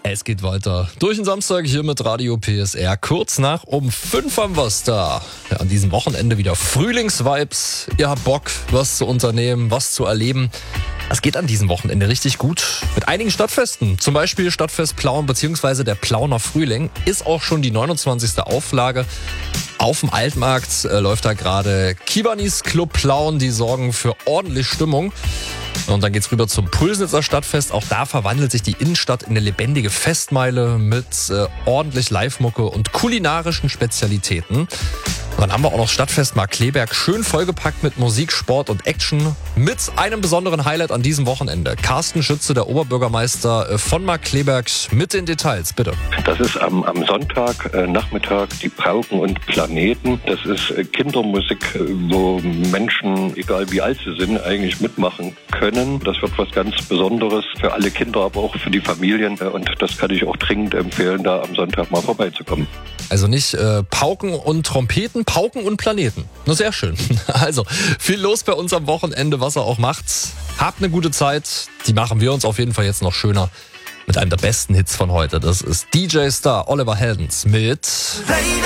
Es geht weiter durch den Samstag hier mit Radio PSR. Kurz nach um 5 haben wir es da. Ja, an diesem Wochenende wieder Frühlingsvibes. Ihr habt Bock, was zu unternehmen, was zu erleben. Es geht an diesem Wochenende richtig gut. Mit einigen Stadtfesten, zum Beispiel Stadtfest Plauen bzw. der Plauner Frühling, ist auch schon die 29. Auflage. Auf dem Altmarkt läuft da gerade Kiwanis Club Plauen, die sorgen für ordentlich Stimmung. Und dann geht's rüber zum Pulsnitzer Stadtfest. Auch da verwandelt sich die Innenstadt in eine lebendige Festmeile mit ordentlich Live-Mucke und kulinarischen Spezialitäten. Und dann haben wir auch noch Stadtfest Markkleeberg, schön vollgepackt mit Musik, Sport und Action. Mit einem besonderen Highlight an diesem Wochenende. Carsten Schütze, der Oberbürgermeister von Markkleeberg, mit den Details, bitte. Das ist am Sonntag, Nachmittag, die Pauken und Planeten. Das ist Kindermusik, wo Menschen, egal wie alt sie sind, eigentlich mitmachen können. Das wird was ganz Besonderes für alle Kinder, aber auch für die Familien. Und das kann ich auch dringend empfehlen, da am Sonntag mal vorbeizukommen. Also nicht Pauken und Trompeten, Pauken und Planeten. Nur sehr schön. Also viel los bei uns am Wochenende, was er auch macht. Habt eine gute Zeit. Die machen wir uns auf jeden Fall jetzt noch schöner mit einem der besten Hits von heute. Das ist DJ Star Oliver Heldens mit